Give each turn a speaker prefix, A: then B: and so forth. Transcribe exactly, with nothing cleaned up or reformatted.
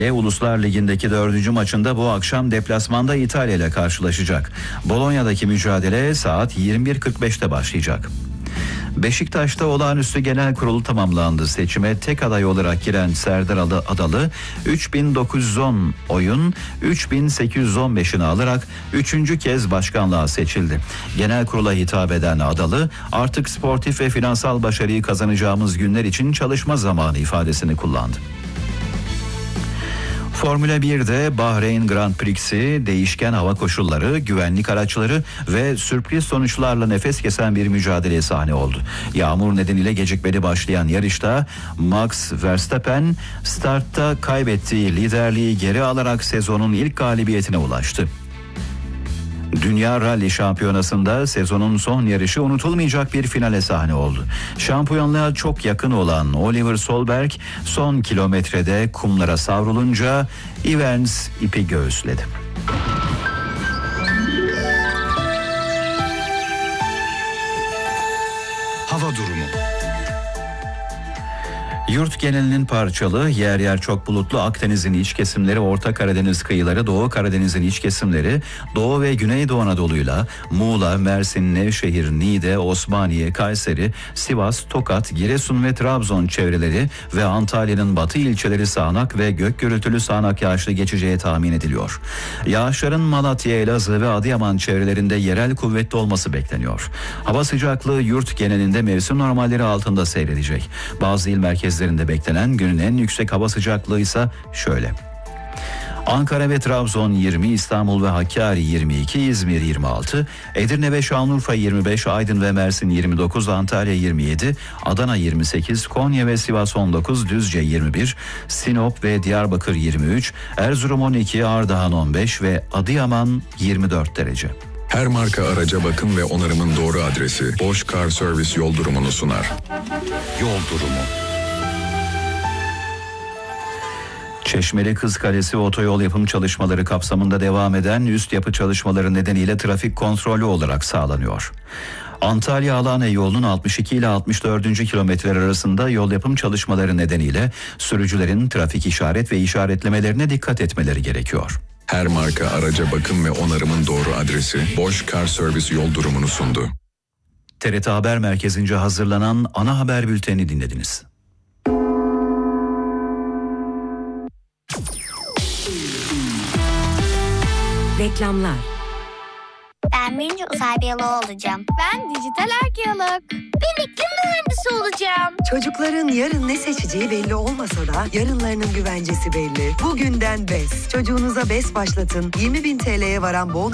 A: Uluslar Ligi'ndeki dördüncü maçında bu akşam deplasmanda İtalya ile karşılaşacak. Bologna'daki mücadele saat yirmi bir kırk beşte başlayacak. Beşiktaş'ta olağanüstü genel kurulu tamamlandı. Seçime tek aday olarak giren Serdar Adalı üç bin dokuz yüz on oyun üç bin sekiz yüz on beşini alarak üçüncü kez başkanlığa seçildi. Genel kurula hitap eden Adalı artık sportif ve finansal başarıyı kazanacağımız günler için çalışma zamanı ifadesini kullandı. Formula bir'de Bahreyn Grand Prix'si değişken hava koşulları, güvenlik araçları ve sürpriz sonuçlarla nefes kesen bir mücadeleye sahne oldu. Yağmur nedeniyle gecikmeli başlayan yarışta Max Verstappen startta kaybettiği liderliği geri alarak sezonun ilk galibiyetine ulaştı. Dünya Rally Şampiyonası'nda sezonun son yarışı unutulmayacak bir finale sahne oldu. Şampiyonluğa çok yakın olan Oliver Solberg son kilometrede kumlara savrulunca Evans ipi göğüsledi.
B: Hava durumu.
A: Yurt genelinin parçalı, yer yer çok bulutlu Akdeniz'in iç kesimleri, Orta Karadeniz kıyıları, Doğu Karadeniz'in iç kesimleri, Doğu ve Güneydoğu Anadolu'yla Muğla, Mersin, Nevşehir, Niğde, Osmaniye, Kayseri, Sivas, Tokat, Giresun ve Trabzon çevreleri ve Antalya'nın batı ilçeleri sağanak ve gök gürültülü sağanak yağışlı geçeceği tahmin ediliyor. Yağışların Malatya, Elazığ ve Adıyaman çevrelerinde yerel kuvvetli olması bekleniyor. Hava sıcaklığı yurt genelinde mevsim normalleri altında seyredecek. Bazı il merkezleri üzerinde beklenen günün en yüksek hava sıcaklığı ise şöyle: Ankara ve Trabzon yirmi, İstanbul ve Hakkari yirmi iki, İzmir yirmi altı, Edirne ve Şanlıurfa yirmi beş, Aydın ve Mersin yirmi dokuz, Antalya yirmi yedi, Adana yirmi sekiz, Konya ve Sivas on dokuz, Düzce yirmi bir, Sinop ve Diyarbakır yirmi üç, Erzurum on iki, Ardahan on beş ve Adıyaman yirmi dört derece.
B: Her marka araca bakım ve onarımın doğru adresi Bosch Car Service yol durumunu sunar. Yol durumu.
A: Çeşmeli Kız Kalesi otoyol yapım çalışmaları kapsamında devam eden üst yapı çalışmaları nedeniyle trafik kontrollü olarak sağlanıyor. Antalya Alanya yolunun altmış iki ile altmış dördüncü kilometreler arasında yol yapım çalışmaları nedeniyle sürücülerin trafik işaret ve işaretlemelerine dikkat etmeleri gerekiyor.
B: Her marka araca bakım ve onarımın doğru adresi Bosch Car Service yol durumunu sundu.
A: T R T Haber Merkezi'nce hazırlanan ana haber bültenini dinlediniz.
C: Reklamlar.
D: Ben birinci uzay biyoloğu olacağım.
E: Ben dijital arkeolog.
D: Ben iklim mühendisi olacağım.
C: Çocukların yarın ne seçeceği belli olmasa da yarınlarının güvencesi belli. Bugünden B E S. Çocuğunuza B E S başlatın. yirmi bin T L'ye varan bon